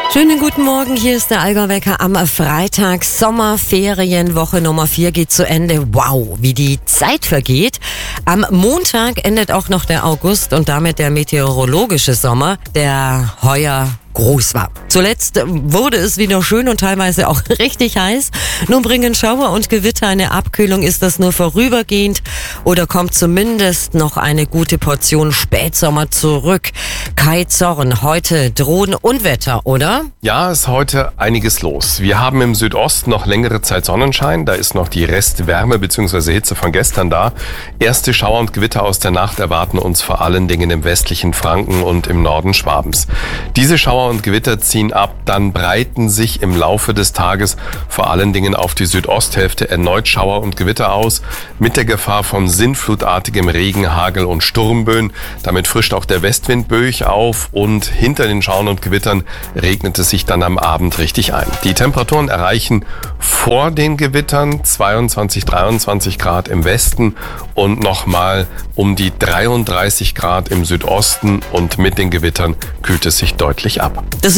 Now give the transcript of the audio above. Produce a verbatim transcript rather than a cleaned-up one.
Schönen guten Morgen, hier ist der Allgäu-Wecker am Freitag. Sommerferienwoche Nummer vier geht zu Ende. Wow, wie die Zeit vergeht. Am Montag endet auch noch der August und damit der meteorologische Sommer, der heuer groß war. Zuletzt wurde es wieder schön und teilweise auch richtig heiß. Nun bringen Schauer und Gewitter eine Abkühlung. Ist das nur vorübergehend oder kommt zumindest noch eine gute Portion Spätsommer zurück? Kai Zorn, heute drohen Unwetter, oder? Ja, ist heute einiges los. Wir haben im Südosten noch längere Zeit Sonnenschein. Da ist noch die Restwärme bzw. Hitze von gestern da. Erste Schauer und Gewitter aus der Nacht erwarten uns vor allen Dingen im westlichen Franken und im Norden Schwabens. Diese Schauer und Gewitter ziehen ab, dann breiten sich im Laufe des Tages vor allen Dingen auf die Südosthälfte erneut Schauer und Gewitter aus, mit der Gefahr von sinnflutartigem Regen, Hagel und Sturmböen. Damit frischt auch der Westwind böig auf und hinter den Schauern und Gewittern regnet es sich dann am Abend richtig ein. Die Temperaturen erreichen vor den Gewittern zweiundzwanzig, dreiundzwanzig Grad im Westen und nochmal um die dreiunddreißig Grad im Südosten, und mit den Gewittern kühlt es sich deutlich ab. Das